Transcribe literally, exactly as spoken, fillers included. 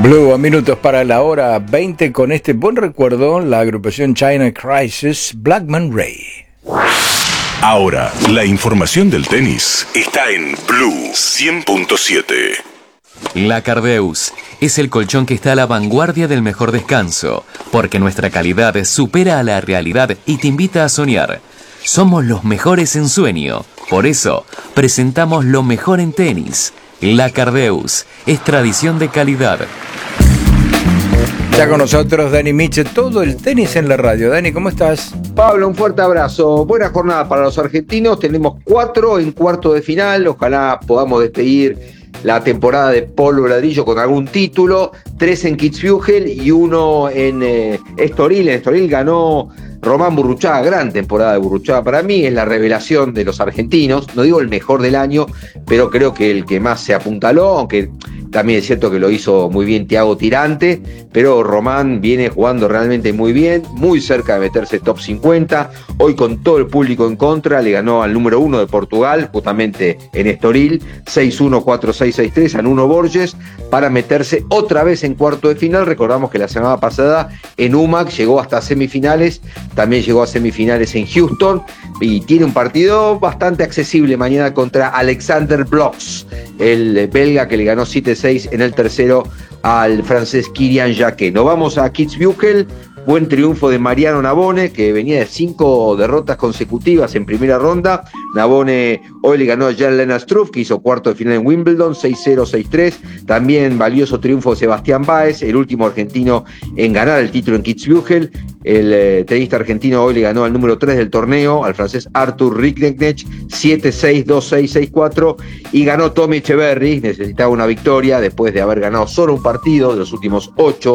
Blue, a minutos para la hora veinte con este buen recuerdo, la agrupación China Crisis, Blackman Ray. Ahora, la información del tenis está en Blue cien punto siete. La Cardeus es el colchón que está a la vanguardia del mejor descanso, porque nuestra calidad supera a la realidad y te invita a soñar. Somos los mejores en sueño, por eso presentamos lo mejor en tenis. La Cardeus es tradición de calidad. Ya con nosotros Dani Miche, todo el tenis en la radio. Dani, ¿cómo estás? Pablo, un fuerte abrazo. Buena jornada para los argentinos. Tenemos cuatro en cuarto de final. Ojalá podamos despedir la temporada de polvo ladrillo con algún título. Tres en Kitzbühel y uno en eh, Estoril. En Estoril ganó Román Burruchaga, gran temporada de Burruchaga para mí, es la revelación de los argentinos, no digo el mejor del año, pero creo que el que más se apuntaló, aunque también es cierto que lo hizo muy bien Thiago Tirante, pero Román viene jugando realmente muy bien, muy cerca de meterse top cincuenta, hoy con todo el público en contra, le ganó al número uno de Portugal, justamente en Estoril, seis uno, cuatro seis, seis tres, a Nuno Borges, para meterse otra vez en cuarto de final. Recordamos que la semana pasada en U M A C llegó hasta semifinales, también llegó a semifinales en Houston y tiene un partido bastante accesible mañana contra Alexander Bloch, el belga que le ganó siete seis en el tercero al francés Kirian Jacquet. Nos vamos a Kitzbühel. Buen triunfo de Mariano Navone, que venía de cinco derrotas consecutivas en primera ronda. Navone hoy le ganó a Jan-Lennard Struff, que hizo cuarto de final en Wimbledon, seis cero, seis tres. También valioso triunfo de Sebastián Báez, el último argentino en ganar el título en Kitzbühel. El eh, tenista argentino hoy le ganó al número tres del torneo, al francés Arthur Rincknech, siete seis, dos seis, seis cuatro. Y ganó Tommy Echeverry, necesitaba una victoria después de haber ganado solo un partido de los últimos ocho